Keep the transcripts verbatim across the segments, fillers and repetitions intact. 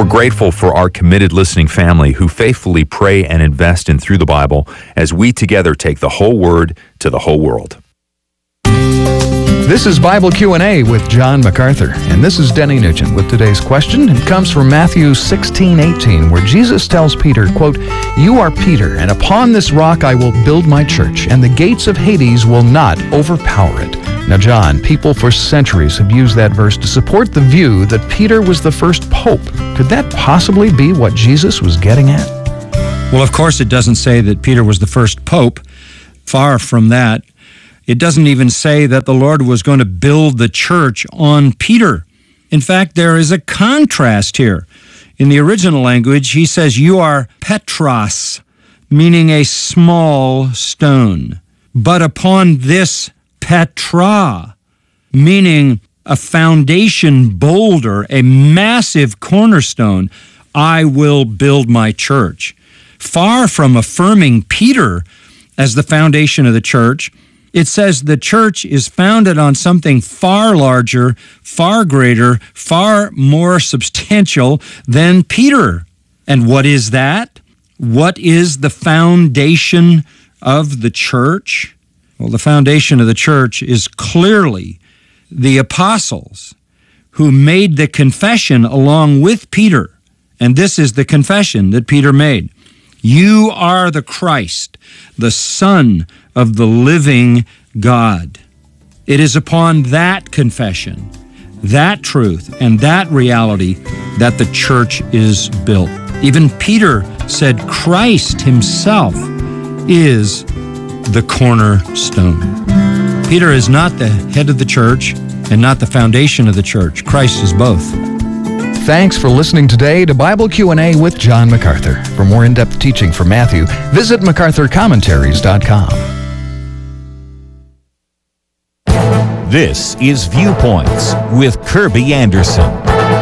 We're grateful for our committed listening family who faithfully pray and invest in Through the Bible as we together take the whole Word to the whole world. This is Bible Q and A with John MacArthur, and this is Denny Nugent with today's question. It comes from Matthew sixteen eighteen, where Jesus tells Peter, quote, "You are Peter, and upon this rock I will build my church, and the gates of Hades will not overpower it." Now, John, people for centuries have used that verse to support the view that Peter was the first pope. Could that possibly be what Jesus was getting at? Well, of course, it doesn't say that Peter was the first pope. Far from that. It doesn't even say that the Lord was going to build the church on Peter. In fact, there is a contrast here. In the original language, he says, "You are Petros," meaning a small stone. But upon this Petra, meaning a foundation boulder, a massive cornerstone, I will build my church. Far from affirming Peter as the foundation of the church, it says the church is founded on something far larger, far greater, far more substantial than Peter. And what is that? What is the foundation of the church? Well, the foundation of the church is clearly the apostles who made the confession along with Peter. And this is the confession that Peter made. You are the Christ, the Son of the living God. It is upon that confession, that truth, and that reality that the church is built. Even Peter said Christ himself is the cornerstone. Peter is not the head of the church and not the foundation of the church. Christ is both. Thanks for listening today to Bible Q and A with John MacArthur. For more in-depth teaching from Matthew, visit macarthur commentaries dot com. This is Viewpoints with Kirby Anderson.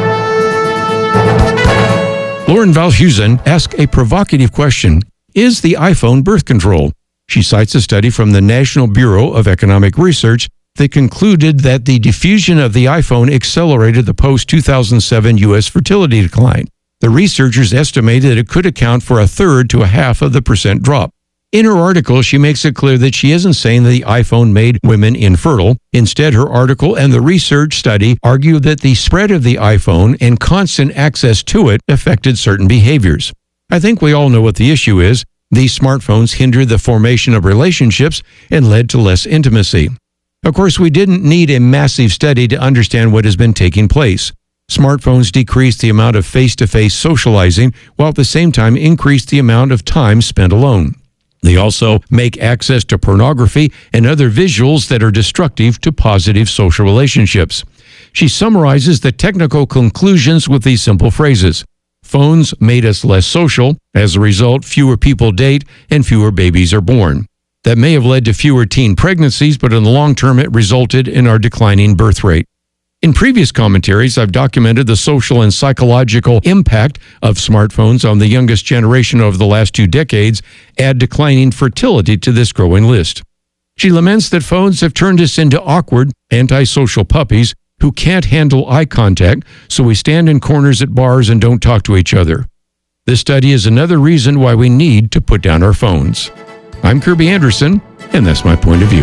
Lauren Valhusen asked a provocative question. Is the iPhone birth control? She cites a study from the National Bureau of Economic Research that concluded that the diffusion of the iPhone accelerated the post two thousand seven U S fertility decline. The researchers estimated that it could account for a third to a half of the percent drop. In her article, she makes it clear that she isn't saying that the iPhone made women infertile. Instead, her article and the research study argue that the spread of the iPhone and constant access to it affected certain behaviors. I think we all know what the issue is. These smartphones hindered the formation of relationships and led to less intimacy. Of course, we didn't need a massive study to understand what has been taking place. Smartphones decreased the amount of face-to-face socializing, while at the same time increased the amount of time spent alone. They also make access to pornography and other visuals that are destructive to positive social relationships. She summarizes the technical conclusions with these simple phrases. Phones made us less social. As a result, fewer people date and fewer babies are born. That may have led to fewer teen pregnancies, but in the long term, it resulted in our declining birth rate. In previous commentaries, I've documented the social and psychological impact of smartphones on the youngest generation over the last two decades, add declining fertility to this growing list. She laments that phones have turned us into awkward, antisocial puppies who can't handle eye contact, so we stand in corners at bars and don't talk to each other. This study is another reason why we need to put down our phones. I'm Kirby Anderson, and that's my point of view.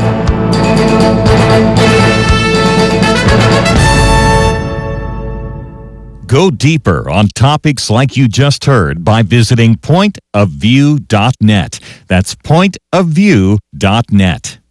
Go deeper on topics like you just heard by visiting point of view dot net. That's point of view dot net.